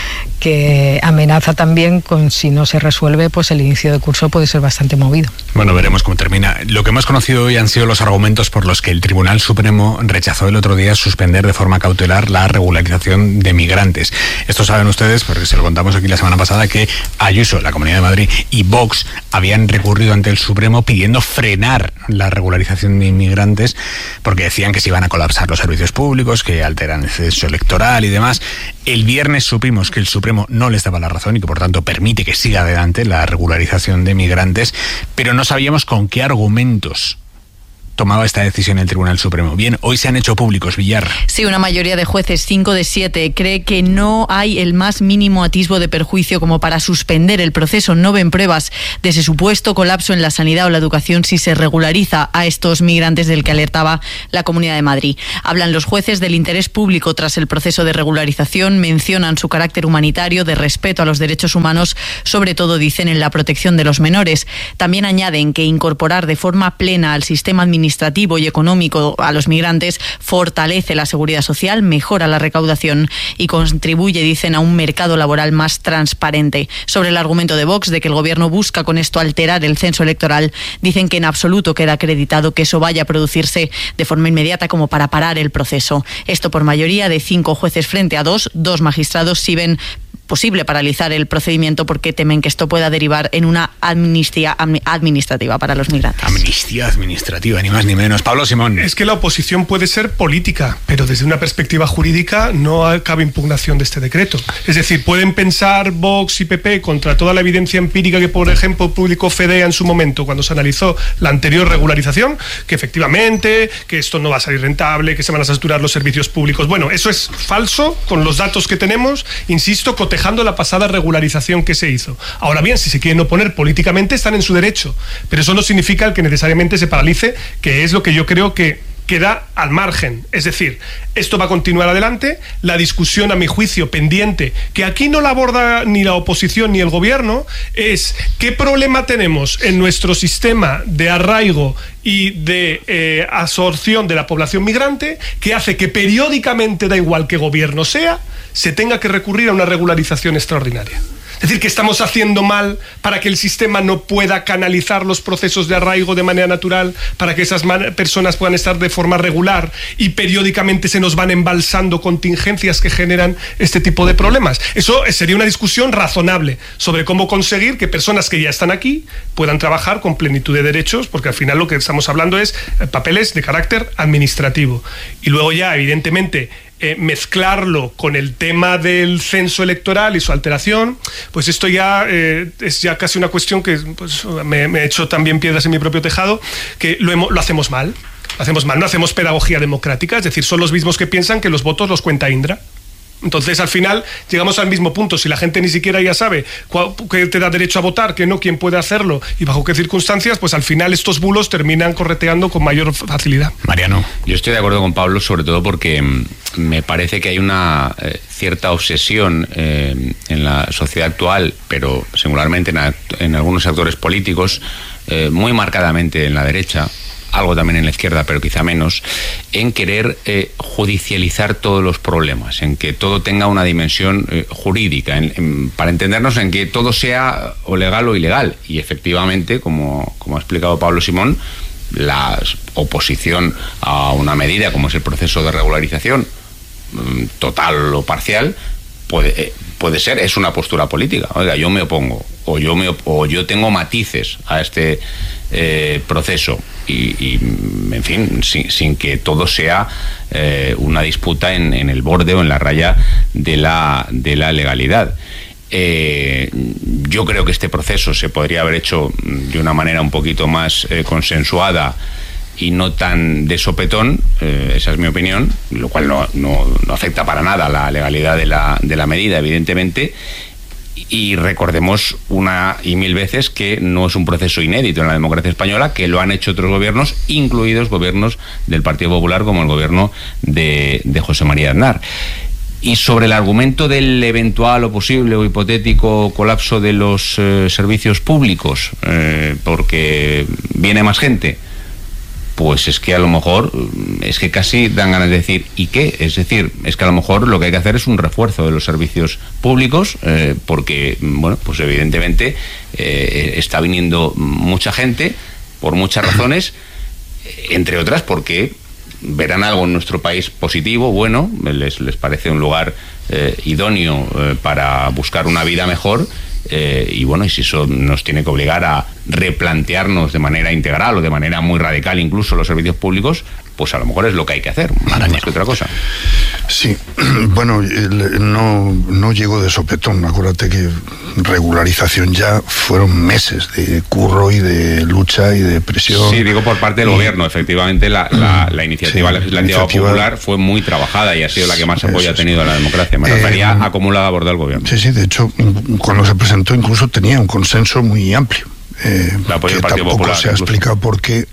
que amenaza también con, si no se resuelve, pues el inicio de curso puede ser bastante movido. Bueno, veremos cómo termina. Lo que hemos conocido hoy han sido los argumentos por los que el Tribunal Supremo rechazó el otro día suspender de forma cautelar la regularización de migrantes. Esto saben ustedes, porque se lo contamos aquí la semana pasada, que Ayuso, la Comunidad de Madrid, y Vox habían recurrido ante el Supremo pidiendo frenar la regularización de inmigrantes porque decían que se iban a colapsar los servicios públicos, que alteran el censo electoral y demás. El viernes supimos que el Supremo no les daba la razón y que por tanto permite que siga adelante la regularización de migrantes, pero no sabíamos con qué argumentos tomaba esta decisión el Tribunal Supremo. Bien, hoy se han hecho públicos, Villar. Sí, una mayoría de jueces, 5 de 7, cree que no hay el más mínimo atisbo de perjuicio como para suspender el proceso. No ven pruebas de ese supuesto colapso en la sanidad o la educación si se regulariza a estos migrantes del que alertaba la Comunidad de Madrid. Hablan los jueces del interés público tras el proceso de regularización, mencionan su carácter humanitario, de respeto a los derechos humanos, sobre todo, dicen, en la protección de los menores. También añaden que incorporar de forma plena al sistema administrativo y económico a los migrantes fortalece la seguridad social, mejora la recaudación y contribuye, dicen, a un mercado laboral más transparente. Sobre el argumento de Vox de que el gobierno busca con esto alterar el censo electoral, dicen que en absoluto queda acreditado que eso vaya a producirse de forma inmediata como para parar el proceso. Esto por mayoría de 5 jueces frente a 2 magistrados sí ven posible paralizar el procedimiento porque temen que esto pueda derivar en una amnistía administrativa para los migrantes. Amnistía administrativa, ni más ni menos. Pablo Simón. Es que la oposición puede ser política, pero desde una perspectiva jurídica no cabe impugnación de este decreto. Es decir, pueden pensar Vox y PP contra toda la evidencia empírica que, por ejemplo, publicó FEDEA en su momento cuando se analizó la anterior regularización, que efectivamente, que esto no va a salir rentable, que se van a saturar los servicios públicos. Bueno, eso es falso con los datos que tenemos, insisto, dejando la pasada regularización que se hizo. Ahora bien, si se quieren oponer políticamente, están en su derecho, pero eso no significa que necesariamente se paralice, que es lo que yo creo que queda al margen. Es decir, esto va a continuar adelante, la discusión, a mi juicio, pendiente, que aquí no la aborda ni la oposición ni el gobierno, es qué problema tenemos en nuestro sistema de arraigo y de absorción de la población migrante, que hace que periódicamente, da igual qué gobierno sea, se tenga que recurrir a una regularización extraordinaria. Es decir, que estamos haciendo mal para que el sistema no pueda canalizar los procesos de arraigo de manera natural, para que esas personas puedan estar de forma regular y periódicamente se nos van embalsando contingencias que generan este tipo de problemas. Eso sería una discusión razonable sobre cómo conseguir que personas que ya están aquí puedan trabajar con plenitud de derechos, porque al final lo que estamos hablando es papeles de carácter administrativo. Y luego ya, evidentemente, mezclarlo con el tema del censo electoral y su alteración, pues esto ya es ya casi una cuestión que pues, me he hecho también piedras en mi propio tejado, que lo hacemos mal. No hacemos pedagogía democrática, es decir, son los mismos que piensan que los votos los cuenta Indra. Entonces, al final, llegamos al mismo punto. Si la gente ni siquiera ya sabe qué te da derecho a votar, qué no, quién puede hacerlo y bajo qué circunstancias, pues al final estos bulos terminan correteando con mayor facilidad. Mariano. Yo estoy de acuerdo con Pablo, sobre todo porque me parece que hay una cierta obsesión en la sociedad actual, pero singularmente en algunos actores políticos, muy marcadamente en la derecha, algo también en la izquierda, pero quizá menos, en querer judicializar todos los problemas, en que todo tenga una dimensión jurídica, para entendernos en que todo sea o legal o ilegal. Y efectivamente, como ha explicado Pablo Simón, la oposición a una medida como es el proceso de regularización, total o parcial, puede ser, es una postura política. Oiga, yo me opongo, o yo tengo matices a este proceso y en fin, sin que todo sea una disputa en el borde o en la raya de la legalidad. Yo creo que este proceso se podría haber hecho de una manera un poquito más consensuada y no tan de sopetón, esa es mi opinión, lo cual no afecta para nada a la legalidad de la medida, evidentemente. Y recordemos una y mil veces que no es un proceso inédito en la democracia española, que lo han hecho otros gobiernos, incluidos gobiernos del Partido Popular, como el gobierno de José María Aznar. Y sobre el argumento del eventual o posible o hipotético colapso de los servicios públicos, porque viene más gente, pues es que a lo mejor, es que casi dan ganas de decir, ¿y qué? Es decir, es que a lo mejor lo que hay que hacer es un refuerzo de los servicios públicos, porque, bueno, pues evidentemente está viniendo mucha gente, por muchas razones, entre otras porque verán algo en nuestro país positivo, bueno, les parece un lugar idóneo para buscar una vida mejor. Y bueno, y si eso nos tiene que obligar a replantearnos de manera integral o de manera muy radical incluso los servicios públicos, pues a lo mejor es lo que hay que hacer, más que otra cosa. Sí, bueno, no llego de sopetón. Acuérdate que regularización ya fueron meses de curro y de lucha y de presión. Sí, digo por parte del gobierno. Efectivamente, la iniciativa legislativa popular fue muy trabajada y ha sido la que más apoyo ha tenido a la democracia. Me refería acumulada a bordo del gobierno. Sí, de hecho, cuando se presentó incluso tenía un consenso muy amplio. El apoyo del Partido tampoco Popular, se ha explicado por qué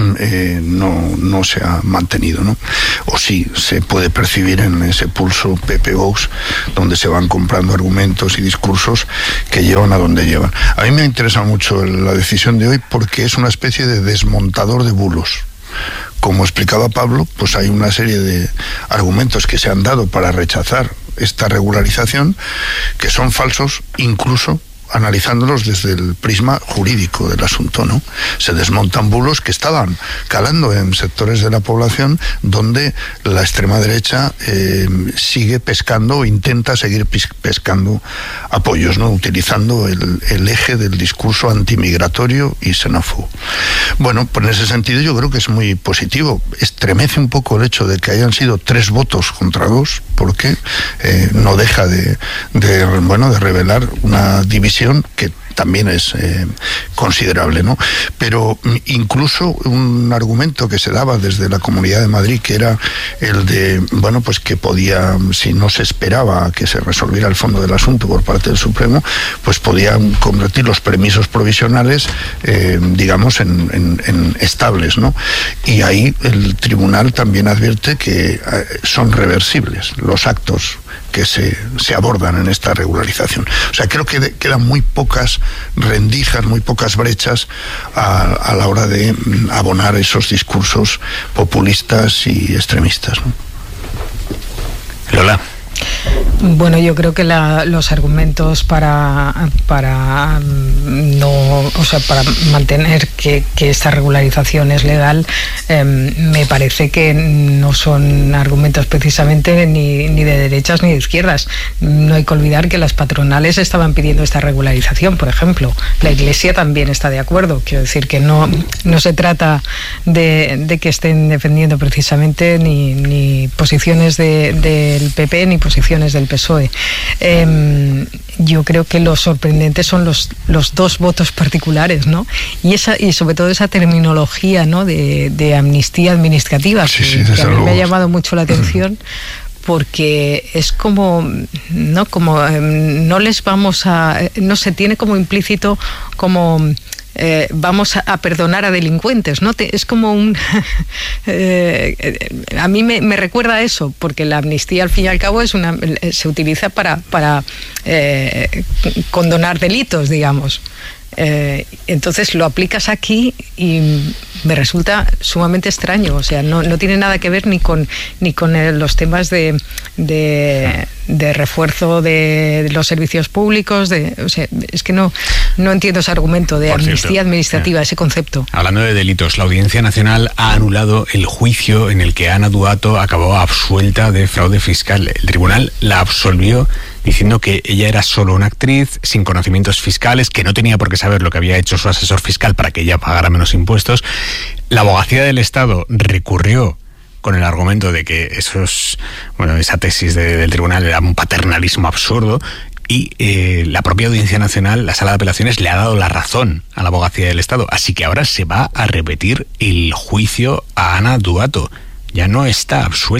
no se ha mantenido, ¿no? O sí, se puede percibir en ese pulso PP-Vox, donde se van comprando argumentos y discursos que llevan a donde llevan. A mí me interesa mucho la decisión de hoy porque es una especie de desmontador de bulos. Como explicaba Pablo, pues hay una serie de argumentos que se han dado para rechazar esta regularización que son falsos, incluso analizándolos desde el prisma jurídico del asunto, ¿no? Se desmontan bulos que estaban calando en sectores de la población donde la extrema derecha sigue pescando o intenta seguir pescando apoyos, ¿no? Utilizando el eje del discurso antimigratorio y xenófobo. Bueno, pues en ese sentido yo creo que es muy positivo. Estremece un poco el hecho de que hayan sido 3 votos contra 2, porque no deja de revelar una división que también es considerable, ¿no? Pero incluso un argumento que se daba desde la Comunidad de Madrid, que era el de, bueno, pues que podía, si no se esperaba que se resolviera el fondo del asunto por parte del Supremo, pues podían convertir los permisos provisionales, digamos, en estables, ¿no? Y ahí el tribunal también advierte que son reversibles los actos que se abordan en esta regularización. O sea, creo que quedan muy pocas rendijas, muy pocas brechas a la hora de abonar esos discursos populistas y extremistas, ¿no? Lola. Bueno, yo creo que los argumentos para mantener que esta regularización es legal, me parece que no son argumentos precisamente ni de derechas ni de izquierdas. No hay que olvidar que las patronales estaban pidiendo esta regularización, por ejemplo. La Iglesia también está de acuerdo. Quiero decir que no se trata de que estén defendiendo precisamente ni posiciones del PP ni posiciones del PSOE. Yo creo que lo sorprendente son los 2 votos particulares, ¿no? Y sobre todo esa terminología, ¿no? de amnistía administrativa, que a mí me ha llamado mucho la atención. Porque es como no les vamos a, no se tiene como implícito como vamos a perdonar a delincuentes, ¿no? Es como a mí me recuerda a eso, porque la amnistía al fin y al cabo se utiliza para condonar delitos, delitos, entonces lo aplicas aquí y me resulta sumamente extraño. O sea, no tiene nada que ver ni con los temas de refuerzo de los servicios públicos, o sea, es que no entiendo ese argumento de amnistía administrativa, ese concepto. Hablando de delitos, la Audiencia Nacional ha anulado el juicio en el que Ana Duato acabó absuelta de fraude fiscal. El tribunal la absolvió diciendo que ella era solo una actriz sin conocimientos fiscales, que no tenía por qué saber lo que había hecho su asesor fiscal para que ella pagara menos impuestos. La Abogacía del Estado recurrió con el argumento de que esa tesis del tribunal era un paternalismo absurdo, y la propia Audiencia Nacional, la Sala de Apelaciones, le ha dado la razón a la Abogacía del Estado. Así que ahora se va a repetir el juicio a Ana Duato. Ya no está absuelta.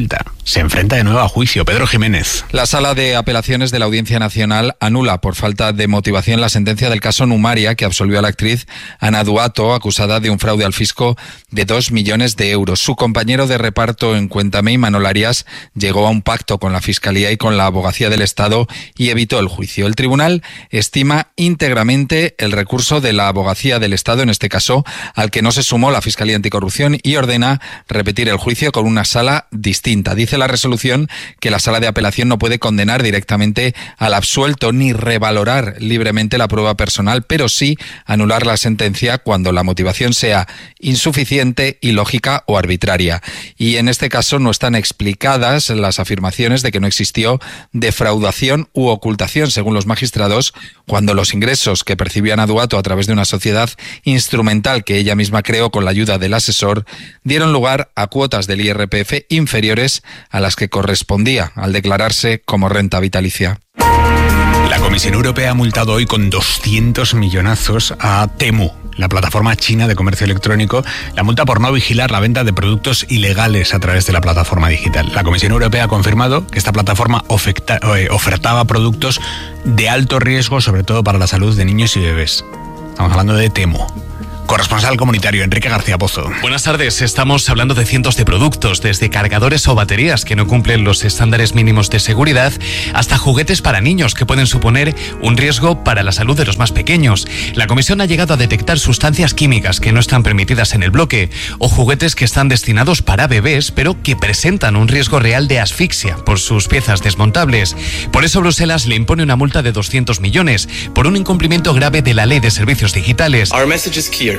se enfrenta de nuevo a juicio. Pedro Jiménez. La Sala de Apelaciones de la Audiencia Nacional anula por falta de motivación la sentencia del caso Numaria, que absolvió a la actriz Ana Duato, acusada de un fraude al fisco de 2 millones de euros. Su compañero de reparto en Cuéntame, Imanol Arias, llegó a un pacto con la Fiscalía y con la Abogacía del Estado y evitó el juicio. El tribunal estima íntegramente el recurso de la Abogacía del Estado, en este caso, al que no se sumó la Fiscalía Anticorrupción, y ordena repetir el juicio con una sala distinta. Dice la resolución que la Sala de Apelación no puede condenar directamente al absuelto ni revalorar libremente la prueba personal, pero sí anular la sentencia cuando la motivación sea insuficiente, ilógica o arbitraria. Y en este caso no están explicadas las afirmaciones de que no existió defraudación u ocultación, según los magistrados, cuando los ingresos que percibió Ana Duato a través de una sociedad instrumental que ella misma creó con la ayuda del asesor dieron lugar a cuotas del IRPF inferiores a las que correspondía al declararse como renta vitalicia. La Comisión Europea ha multado hoy con 200 millonazos a Temu, la plataforma china de comercio electrónico, la multa por no vigilar la venta de productos ilegales a través de la plataforma digital. La Comisión Europea ha confirmado que esta plataforma ofertaba productos de alto riesgo, sobre todo para la salud de niños y bebés. Estamos hablando de Temu. Corresponsal comunitario, Enrique García Pozo. Buenas tardes. Estamos hablando de cientos de productos, desde cargadores o baterías que no cumplen los estándares mínimos de seguridad, hasta juguetes para niños que pueden suponer un riesgo para la salud de los más pequeños. La comisión ha llegado a detectar sustancias químicas que no están permitidas en el bloque, o juguetes que están destinados para bebés, pero que presentan un riesgo real de asfixia por sus piezas desmontables. Por eso Bruselas le impone una multa de 200 millones por un incumplimiento grave de la Ley de Servicios Digitales. Our message is clear.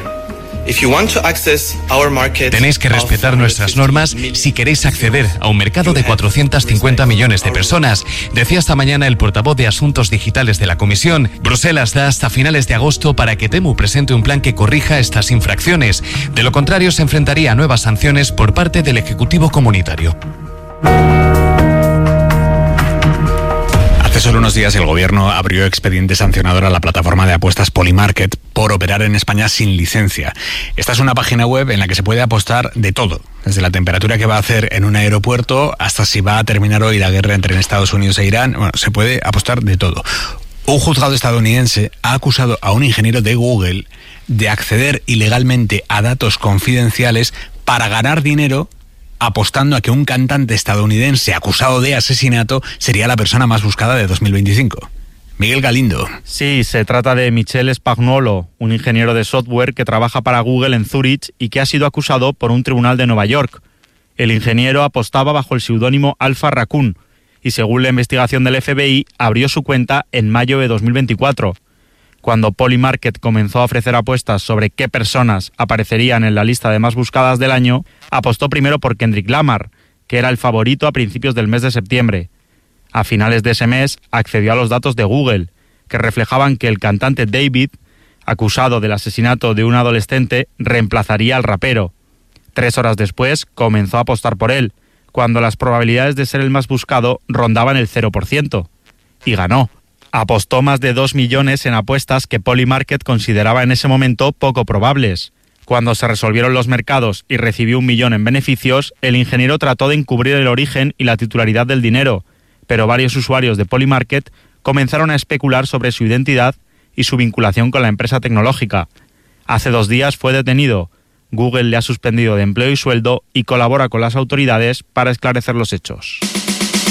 Tenéis que respetar nuestras normas si queréis acceder a un mercado de 450 millones de personas, decía esta mañana el portavoz de Asuntos Digitales de la Comisión. Bruselas da hasta finales de agosto para que Temu presente un plan que corrija estas infracciones. De lo contrario, se enfrentaría a nuevas sanciones por parte del Ejecutivo Comunitario. Hace solo unos días el gobierno abrió expediente sancionador a la plataforma de apuestas Polymarket por operar en España sin licencia. Esta es una página web en la que se puede apostar de todo, desde la temperatura que va a hacer en un aeropuerto hasta si va a terminar hoy la guerra entre Estados Unidos e Irán. Bueno, se puede apostar de todo. Un juzgado estadounidense ha acusado a un ingeniero de Google de acceder ilegalmente a datos confidenciales para ganar dinero, apostando a que un cantante estadounidense acusado de asesinato sería la persona más buscada de 2025. Miguel Galindo. Sí, se trata de Michele Spagnuolo, un ingeniero de software que trabaja para Google en Zúrich y que ha sido acusado por un tribunal de Nueva York. El ingeniero apostaba bajo el seudónimo Alpha Raccoon y, según la investigación del FBI, abrió su cuenta en mayo de 2024. Cuando Polymarket comenzó a ofrecer apuestas sobre qué personas aparecerían en la lista de más buscadas del año, apostó primero por Kendrick Lamar, que era el favorito a principios del mes de septiembre. A finales de ese mes accedió a los datos de Google, que reflejaban que el cantante David, acusado del asesinato de un adolescente, reemplazaría al rapero. 3 horas después comenzó a apostar por él, cuando las probabilidades de ser el más buscado rondaban el 0%. Y ganó. Apostó más de 2 millones en apuestas que Polymarket consideraba en ese momento poco probables. Cuando se resolvieron los mercados y recibió 1 millón en beneficios, el ingeniero trató de encubrir el origen y la titularidad del dinero, pero varios usuarios de Polymarket comenzaron a especular sobre su identidad y su vinculación con la empresa tecnológica. Hace 2 días fue detenido. Google le ha suspendido de empleo y sueldo y colabora con las autoridades para esclarecer los hechos.